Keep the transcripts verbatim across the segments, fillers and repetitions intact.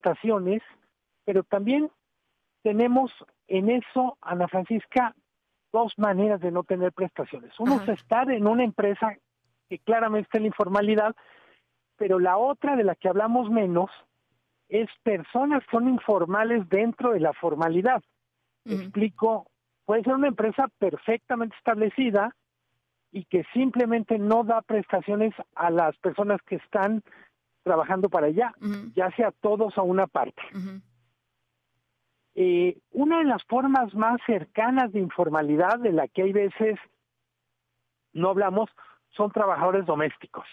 prestaciones, pero también tenemos en eso, Ana Francisca, dos maneras de no tener prestaciones. Uno Ajá. es estar en una empresa que claramente está en la informalidad, pero la otra, de la que hablamos menos, es personas que son informales dentro de la formalidad. Uh-huh. Explico, puede ser una empresa perfectamente establecida y que simplemente no da prestaciones a las personas que están trabajando para allá, Uh-huh. ya sea todos o una parte. Uh-huh. Eh, una de las formas más cercanas de informalidad, de la que hay veces no hablamos, son trabajadores domésticos.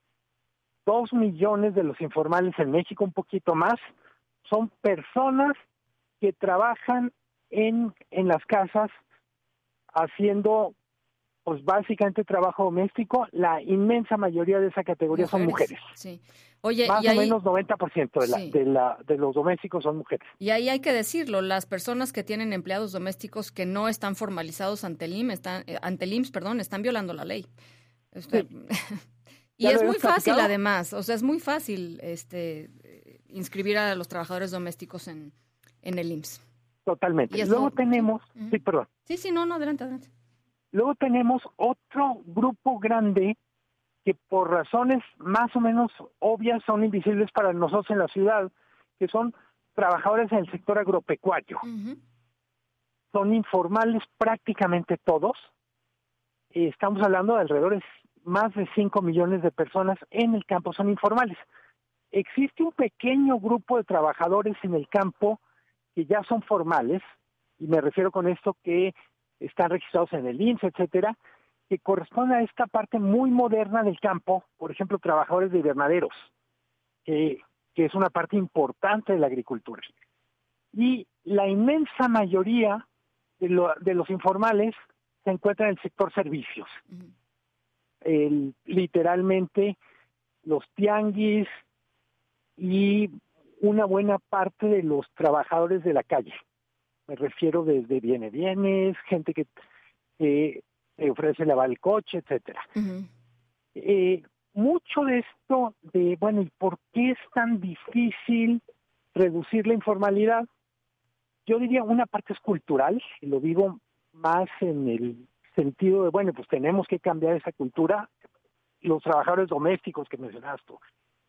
Dos millones de los informales en México, un poquito más, son personas que trabajan en, en las casas haciendo, pues básicamente trabajo doméstico. La inmensa mayoría de esa categoría Mujeres. son mujeres. Sí. Oye, Más y o ahí, menos noventa por ciento de, la, sí. de, la, de los domésticos son mujeres. Y ahí hay que decirlo, las personas que tienen empleados domésticos que no están formalizados ante el I M S, están, eh, ante el I M S S, perdón, están violando la ley. Usted, Sí. y ¿Ya lo es muy habías fácil platicado? además, o sea, es muy fácil este inscribir a los trabajadores domésticos en, en el I M S S. Totalmente. Y eso- Luego tenemos, sí. Uh-huh. sí, perdón. Sí, sí, no, no, adelante, adelante. Luego tenemos otro grupo grande que por razones más o menos obvias son invisibles para nosotros en la ciudad, que son trabajadores en el sector agropecuario. Uh-huh. Son informales prácticamente todos. Eh, estamos hablando de alrededor de más de cinco millones de personas en el campo, son informales. Existe un pequeño grupo de trabajadores en el campo que ya son formales, y me refiero con esto que están registrados en el I M S S, etcétera, que corresponde a esta parte muy moderna del campo, por ejemplo, trabajadores de invernaderos, que, que es una parte importante de la agricultura. Y la inmensa mayoría de, lo, de los informales se encuentran en el sector servicios. Uh-huh. El, literalmente los tianguis y una buena parte de los trabajadores de la calle. Me refiero desde viene bienes, gente que eh, te ofrece lavar el coche, etcétera. Uh-huh. Eh, mucho de esto de, bueno, ¿y por qué es tan difícil reducir la informalidad? Yo diría una parte es cultural, y lo digo más en el sentido de, bueno, pues tenemos que cambiar esa cultura. Los trabajadores domésticos que mencionabas tú.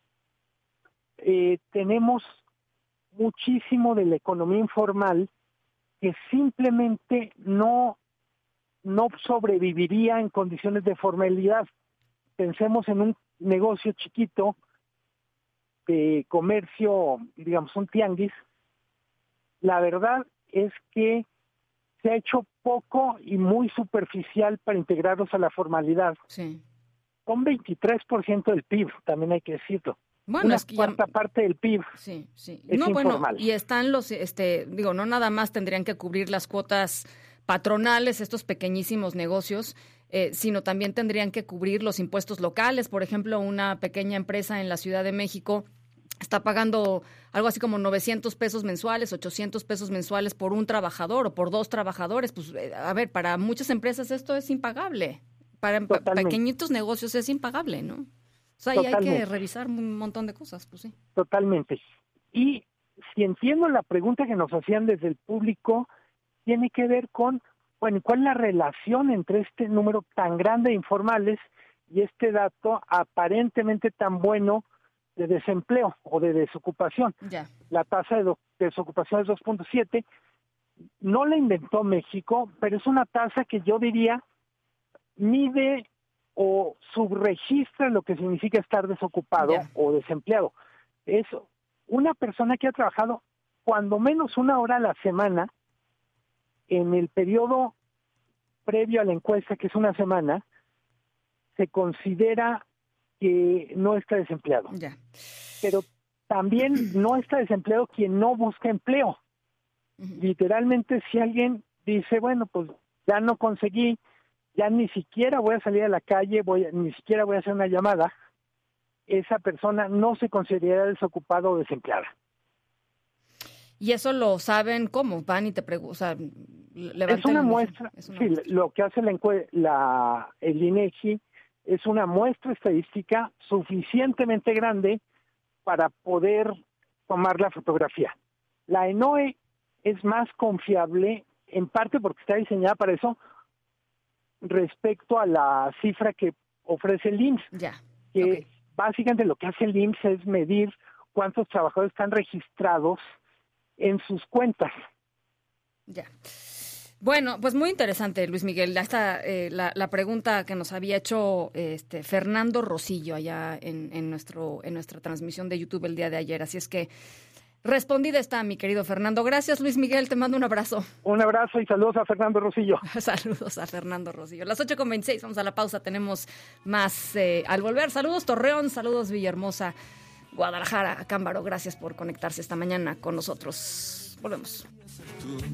Eh, tenemos muchísimo de la economía informal que simplemente no, no sobreviviría en condiciones de formalidad. Pensemos en un negocio chiquito de comercio, digamos un tianguis. La verdad es que se ha hecho poco y muy superficial para integrarlos a la formalidad. Sí. Son veintitrés por ciento del P I B, también hay que decirlo. Bueno, Una es que cuarta ya... parte del P I B. Sí, sí. Es No, informal. bueno, y están los, este, digo, no nada más tendrían que cubrir las cuotas patronales, estos pequeñísimos negocios, eh, sino también tendrían que cubrir los impuestos locales. Por ejemplo, una pequeña empresa en la Ciudad de México está pagando algo así como novecientos pesos mensuales, ochocientos pesos mensuales por un trabajador o por dos trabajadores. Pues, eh, a ver, para muchas empresas esto es impagable. Para pa- pequeñitos negocios es impagable, ¿no? O sea, ahí hay que revisar un montón de cosas, pues sí. Totalmente. Y si entiendo la pregunta que nos hacían desde el público, tiene que ver con, bueno, ¿cuál es la relación entre este número tan grande de informales y este dato aparentemente tan bueno de desempleo o de desocupación? Ya. La tasa de, do- de desocupación es dos punto siete. No la inventó México, pero es una tasa que yo diría mide o subregistra lo que significa estar desocupado Ya. o desempleado. Es una persona que ha trabajado cuando menos una hora a la semana en el periodo previo a la encuesta, que es una semana, se considera que no está desempleado. Ya. Pero también no está desempleado quien no busca empleo. Uh-huh. Literalmente, si alguien dice, bueno, pues ya no conseguí, ya ni siquiera voy a salir a la calle, voy a, ni siquiera voy a hacer una llamada, esa persona no se considera desocupada o desempleada. ¿Y eso lo saben cómo? Van y te preguntan, o sea, levantan... Es una muestra, es una sí, muestra. lo que hace la, encue- la el INEGI es una muestra estadística suficientemente grande para poder tomar la fotografía. La ENOE es más confiable, en parte porque está diseñada para eso, respecto a la cifra que ofrece el I M S S. Ya. Que Okay. Básicamente lo que hace el I M S S es medir cuántos trabajadores están registrados en sus cuentas. Ya. Bueno, pues muy interesante, Luis Miguel. Esta, eh, la, la pregunta que nos había hecho este Fernando Rosillo allá en, en nuestro en nuestra transmisión de YouTube el día de ayer. Así es que respondida está, mi querido Fernando. Gracias, Luis Miguel. Te mando un abrazo. Un abrazo y saludos a Fernando Rosillo. Saludos a Fernando Rosillo. Las ocho con veintiséis, vamos a la pausa. Tenemos más eh, al volver. Saludos, Torreón. Saludos, Villahermosa, Guadalajara, Cámbaro. Gracias por conectarse esta mañana con nosotros. Volvemos.